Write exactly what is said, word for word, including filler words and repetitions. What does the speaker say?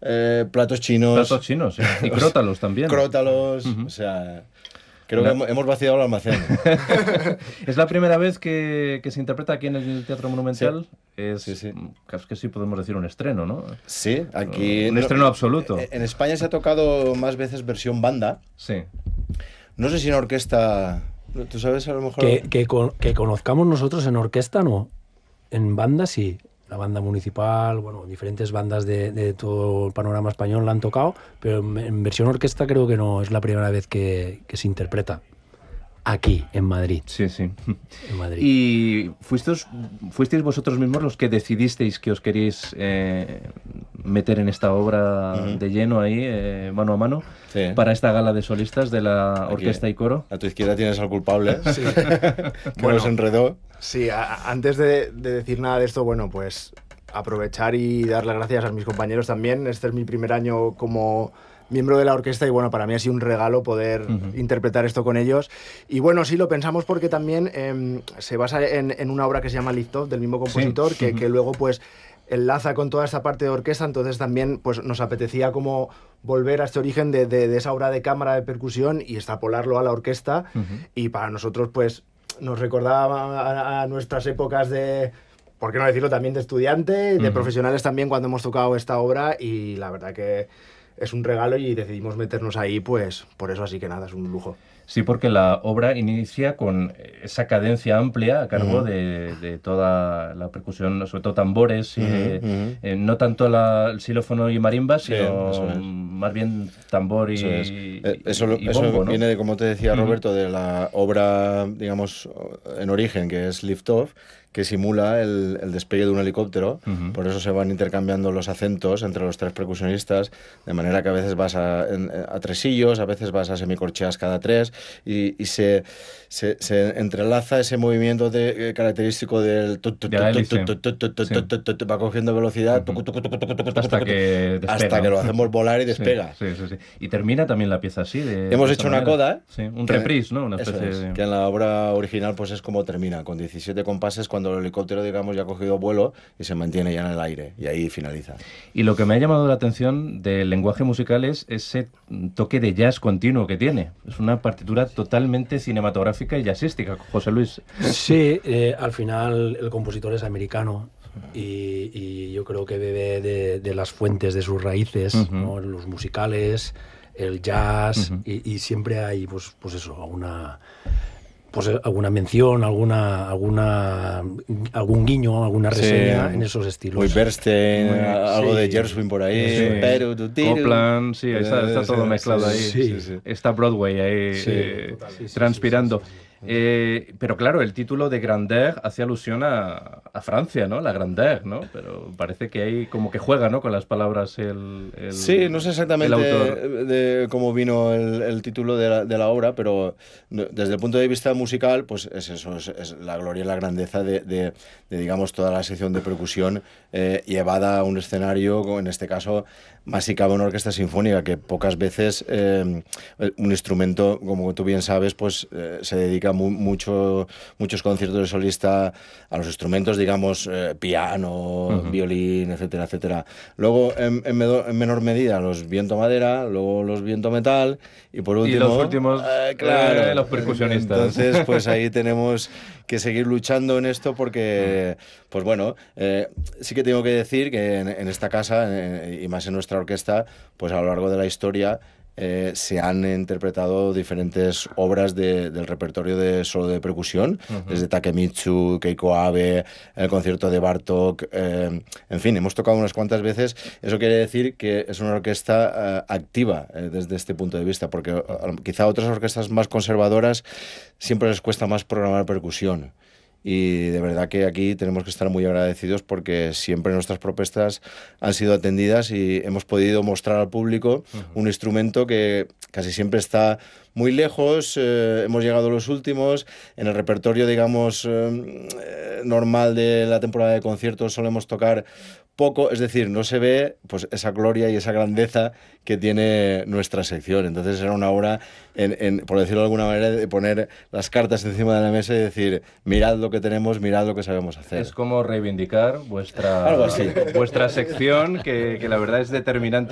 eh, platos chinos. Platos chinos, sí. Y crótalos también. Crótalos, uh-huh. O sea... Creo la... que hemos vaciado el almacén. ¿Es la primera vez que, que se interpreta aquí en el Teatro Monumental? Sí. Es, sí, sí. Es que sí podemos decir un estreno, ¿no? Sí, aquí... Un no, estreno absoluto. En España se ha tocado más veces versión banda. Sí. No sé si en orquesta... ¿Tú sabes a lo mejor? Que, que, con, que conozcamos nosotros en orquesta, no. En banda sí. La banda municipal, bueno, diferentes bandas de, de todo el panorama español la han tocado, pero en, en versión orquesta creo que no es la primera vez que, que se interpreta aquí, en Madrid. Sí, sí. En Madrid. ¿Y fuisteis, fuisteis vosotros mismos los que decidisteis que os queréis eh, meter en esta obra uh-huh. de lleno ahí, eh, mano a mano, sí. para esta gala de solistas de la orquesta aquí, y coro? A tu izquierda tienes al culpable, sí. que bueno, nos enredó. Sí, a, antes de, de decir nada de esto, bueno, pues aprovechar y dar las gracias a mis compañeros también. Este es mi primer año como miembro de la orquesta y bueno, para mí ha sido un regalo poder uh-huh. interpretar esto con ellos. Y bueno, sí, lo pensamos porque también eh, se basa en, en una obra que se llama Lift Off, del mismo compositor, sí. que, uh-huh. que luego pues enlaza con toda esta parte de orquesta, entonces también pues nos apetecía como volver a este origen de, de, de esa obra de cámara de percusión y extrapolarlo a la orquesta uh-huh. y para nosotros pues nos recordaba a, a nuestras épocas de, por qué no decirlo, también de estudiante, de uh-huh. profesionales también cuando hemos tocado esta obra y la verdad que es un regalo y decidimos meternos ahí, pues por eso, así que nada, es un lujo. Sí, porque la obra inicia con esa cadencia amplia a cargo uh-huh. de, de toda la percusión, sobre todo tambores, uh-huh, y, uh-huh. Eh, no tanto la, el xilófono y marimba, sí, sino es. más bien tambor y, eso es. y, eso, y eso bombo, ¿no? Viene de, como te decía Roberto, uh-huh. de la obra, digamos, en origen, que es Lift Off, que simula el, el despegue de un helicóptero, uh-huh. por eso se van intercambiando los acentos entre los tres percusionistas, de manera que a veces vas a, en, a tresillos, a veces vas a semicorcheas cada tres, y, y se, se, se entrelaza ese movimiento de, eh, característico del... Va cogiendo velocidad hasta que despega, hasta que lo hacemos volar y despega. Sí, sí, sí, sí. Y termina también la pieza así. De, Hemos de hecho una coda. Sí, un reprise, ¿no? Una especie es, de... que en la obra original pues es como termina, con diecisiete compases cuando el helicóptero, digamos, ya ha cogido vuelo y se mantiene ya en el aire, y ahí finaliza. Y lo que me ha llamado la atención del lenguaje musical es ese toque de jazz continuo que tiene. Es una partitura totalmente cinematográfica y jazzística, José Luis. Sí, eh, al final el compositor es americano y, y yo creo que bebe de, de las fuentes de sus raíces, uh-huh. ¿no? Los musicales, el jazz, uh-huh. y, y siempre hay, pues, pues eso, alguna... pues alguna mención, alguna, alguna, algún guiño, alguna reseña sí, en esos estilos. Muy Bernstein, muy, algo sí, de Gershwin por ahí. Sí. Pero, Copland, sí, está, está todo mezclado ahí. Sí, sí, sí. Está Broadway ahí sí, eh, sí, sí, transpirando. Sí, sí, sí, sí. Eh, pero claro, el título de Grandeur hace alusión a, a Francia, ¿no? La Grandeur, ¿no? Pero parece que ahí como que juega, ¿no? Con las palabras el, el Sí, no sé exactamente de, de cómo vino el, el título de la, de la obra, pero desde el punto de vista musical, pues es eso, es, es la gloria y la grandeza de, de, de digamos, toda la sección de percusión eh, llevada a un escenario, en este caso, más si cabe una orquesta sinfónica, que pocas veces eh, un instrumento, como tú bien sabes, pues eh, se dedica Mu- mucho, muchos conciertos de solista a los instrumentos, digamos, eh, piano, uh-huh. violín, etcétera, etcétera. Luego, en, en, medo, en menor medida, los viento madera, luego los viento metal, y por último... Y los últimos, eh, claro, eh, los percusionistas. Entonces, pues ahí tenemos que seguir luchando en esto porque, pues bueno, eh, sí que tengo que decir que en, en esta casa, eh, y más en nuestra orquesta, pues a lo largo de la historia, Eh, se han interpretado diferentes obras de, del repertorio de solo de percusión, uh-huh. desde Takemitsu, Keiko Abe, el concierto de Bartók, eh, en fin, hemos tocado unas cuantas veces. Eso quiere decir que es una orquesta eh, activa eh, desde este punto de vista, porque uh, quizá otras orquestas más conservadoras siempre les cuesta más programar percusión. Y de verdad que aquí tenemos que estar muy agradecidos porque siempre nuestras propuestas han sido atendidas y hemos podido mostrar al público uh-huh. un instrumento que casi siempre está muy lejos, eh, hemos llegado a los últimos, en el repertorio, digamos, eh, normal de la temporada de conciertos solemos tocar poco, es decir, no se ve pues esa gloria y esa grandeza que tiene nuestra sección. Entonces era una hora, en, en, por decirlo de alguna manera, de poner las cartas encima de la mesa y decir, mirad lo que tenemos, mirad lo que sabemos hacer. Es como reivindicar vuestra, vuestra sección, que, que la verdad es determinante